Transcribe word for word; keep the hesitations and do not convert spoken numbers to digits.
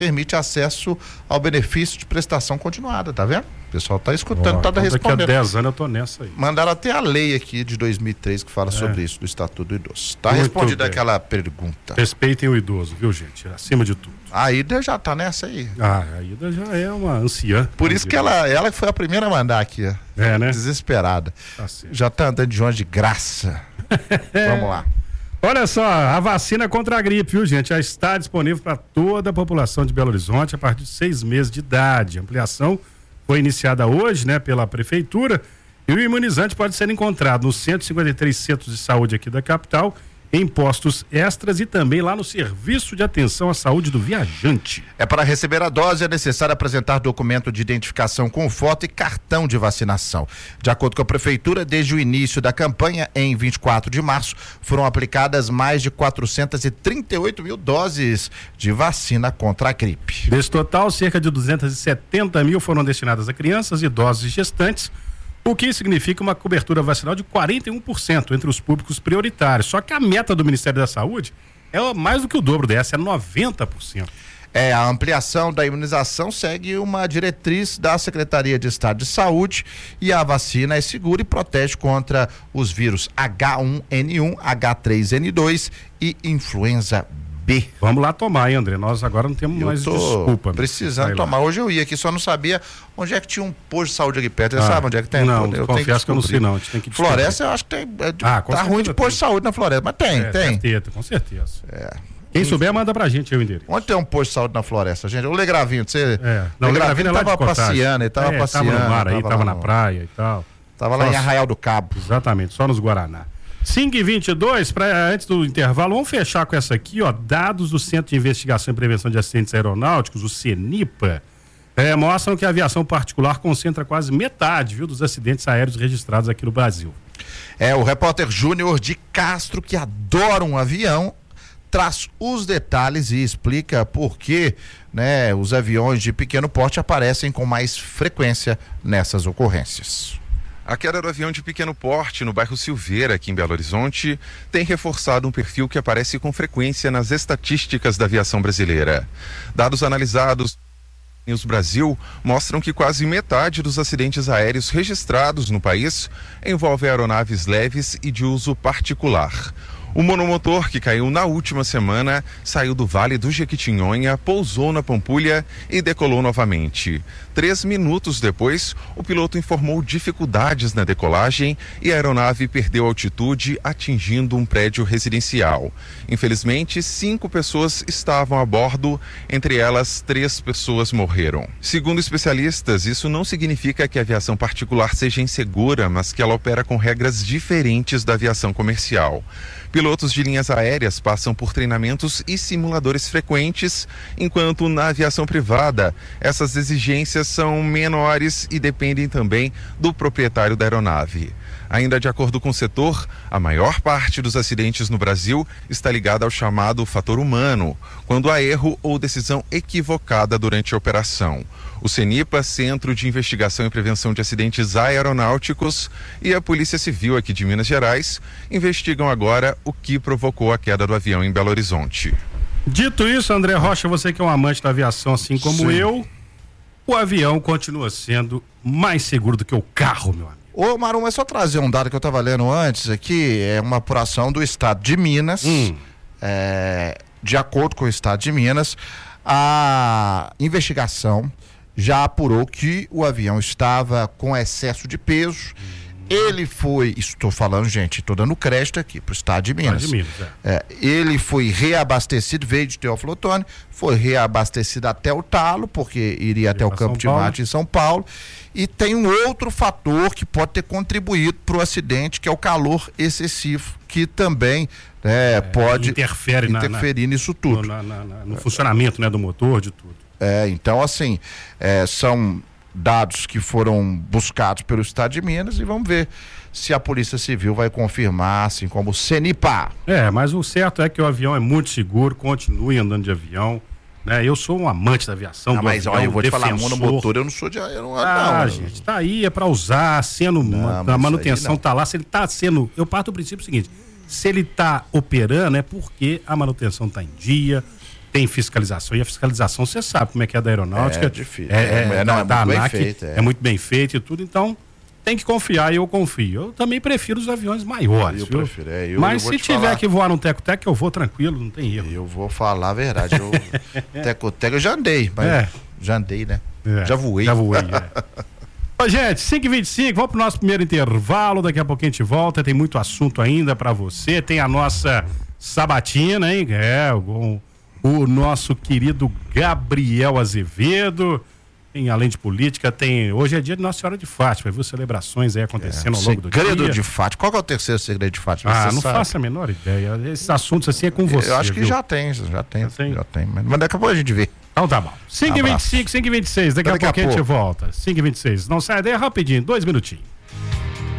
permite acesso ao benefício de prestação continuada, tá vendo? O pessoal tá escutando, oh, tá então respondendo. Daqui a dez anos eu tô nessa aí. Mandaram até a lei aqui de dois mil e três que fala é. sobre isso, do Estatuto do Idoso. Tá Muito respondida bem. aquela pergunta. Respeitem o idoso, viu, gente? Acima de tudo. A Ida já tá nessa aí. Ah, a Ida já é uma anciã. Por isso que ela, ela foi a primeira a mandar aqui, ó. É, né? Desesperada. Tá certo. Já tá andando de ônibus de graça. Vamos lá. Olha só, a vacina contra a gripe, viu, gente? Já está disponível para toda a população de Belo Horizonte a partir de seis meses de idade. A ampliação foi iniciada hoje, né, pela prefeitura, e o imunizante pode ser encontrado nos cento e cinquenta e três centros de saúde aqui da capital, em postos extras e também lá no Serviço de Atenção à Saúde do Viajante. É para receber a dose é necessário apresentar documento de identificação com foto e cartão de vacinação. De acordo com a prefeitura, desde o início da campanha, em vinte e quatro de março, foram aplicadas mais de quatrocentos e trinta e oito mil doses de vacina contra a gripe. Desse total, cerca de duzentos e setenta mil foram destinadas a crianças, idosos e gestantes, o que significa uma cobertura vacinal de quarenta e um por cento entre os públicos prioritários. Só que a meta do Ministério da Saúde é mais do que o dobro dessa, é noventa por cento. É, a ampliação da imunização segue uma diretriz da Secretaria de Estado de Saúde e a vacina é segura e protege contra os vírus H um N um, H três N dois e influenza B. Vamos lá tomar, hein, André? Nós agora não temos eu mais tô desculpa. Precisando tomar. Hoje eu ia aqui, só não sabia onde é que tinha um posto de saúde aqui perto. Você ah, sabe onde é que tem? Não, eu confesso tenho que, que eu não sei não. A gente tem que Floresta, eu acho que tem. É, ah, tá ruim de posto de saúde na Floresta, mas tem, é, tem. Ter, com certeza. É. Quem souber, manda pra gente aí o endereço. Onde tem um posto de saúde na Floresta, gente? O Legravinho, você. É, não, o Legravinho é tava passeando, ele tava é, passeando. Tava no mar aí, tava, tava no... na praia e tal. Tava lá só em Arraial do Cabo. Exatamente, só nos Guaraná. cinco e vinte e dois, pra, antes do intervalo, vamos fechar com essa aqui, ó. Dados do Centro de Investigação e Prevenção de Acidentes Aeronáuticos, o CENIPA, é, mostram que a aviação particular concentra quase metade, viu, dos acidentes aéreos registrados aqui no Brasil. É, o repórter Júnior de Castro, que adora um avião, traz os detalhes e explica por que, né, os aviões de pequeno porte aparecem com mais frequência nessas ocorrências. A queda do avião de pequeno porte no bairro Silveira, aqui em Belo Horizonte, tem reforçado um perfil que aparece com frequência nas estatísticas da aviação brasileira. Dados analisados no News Brasil mostram que quase metade dos acidentes aéreos registrados no país envolvem aeronaves leves e de uso particular. O monomotor que caiu na última semana saiu do Vale do Jequitinhonha, pousou na Pampulha e decolou novamente. Três minutos depois, o piloto informou dificuldades na decolagem e a aeronave perdeu altitude, atingindo um prédio residencial. Infelizmente, cinco pessoas estavam a bordo, entre elas, três pessoas morreram. Segundo especialistas, isso não significa que a aviação particular seja insegura, mas que ela opera com regras diferentes da aviação comercial. Pilotos de linhas aéreas passam por treinamentos e simuladores frequentes, enquanto na aviação privada essas exigências são menores e dependem também do proprietário da aeronave. Ainda de acordo com o setor, a maior parte dos acidentes no Brasil está ligada ao chamado fator humano, quando há erro ou decisão equivocada durante a operação. O CENIPA, Centro de Investigação e Prevenção de Acidentes Aeronáuticos, e a Polícia Civil aqui de Minas Gerais investigam agora o que provocou a queda do avião em Belo Horizonte. Dito isso, André Rocha, você que é um amante da aviação assim como Sim. eu, o avião continua sendo mais seguro do que o carro, meu amigo. Ô, Marum, é só trazer um dado que eu estava lendo antes aqui, é uma apuração do Estado de Minas, hum. é, de acordo com o Estado de Minas, a investigação já apurou que o avião estava com excesso de peso. Ele foi, estou falando, gente, estou dando crédito aqui para o Estado de Minas. Estado de Minas é. É, ele foi reabastecido, veio de Teófilo Otoni, foi reabastecido até o talo, porque iria até o Campo de Marte em São Paulo. E tem um outro fator que pode ter contribuído para o acidente, que é o calor excessivo, que também é, é, pode interfere interferir na, na, nisso tudo. No, na, na, no funcionamento, né, do motor, de tudo. É, então, assim, é, são dados que foram buscados pelo Estado de Minas e vamos ver se a Polícia Civil vai confirmar, assim como o CENIPA. É, mas o certo é que o avião é muito seguro, continue andando de avião, né? Eu sou um amante da aviação, não, do mas avião, olha, eu vou defensor. te falar, monomotor, eu não sou de... Eu não, ah, não, gente, tá aí, é pra usar, sendo, não, a manutenção tá lá, se ele tá sendo, eu parto do princípio seguinte, se ele tá operando é porque a manutenção tá em dia, tem fiscalização. E a fiscalização, você sabe como é que é da aeronáutica. É difícil. É, é, é, não, é da muito bem ANAC, feito. É. é muito bem feito e tudo, então tem que confiar e eu confio. Eu também prefiro os aviões maiores, eu viu? Prefiro, é, eu, Mas eu se tiver falar, que voar num teco-teco, eu vou tranquilo, não tem erro. Eu vou falar a verdade. Eu, teco-teco eu já andei, mas É. já andei, né? É, já voei. Já voei, é. Ô, gente, cinco e vinte e cinco, vamos pro nosso primeiro intervalo, daqui a pouquinho a gente volta, tem muito assunto ainda pra você, tem a nossa sabatina, hein? É, o, o nosso querido Gabriel Azevedo, tem além de política, tem, hoje é dia de Nossa Senhora de Fátima, viu celebrações aí acontecendo É, ao longo do dia. Segredo de Fátima, qual que é o terceiro segredo de Fátima? Ah, Você não sabe? faço a menor ideia, esses assuntos assim é com você, Eu acho que viu? já tem, já tem, Já tem? já tem, mas daqui a pouco a gente vê. Então tá bom. cinco e vinte e cinco, cinco e vinte e seis, daqui, Daqui a a pouquinho a gente pouco. volta. cinco e vinte e seis, não sai daí rapidinho, dois minutinhos.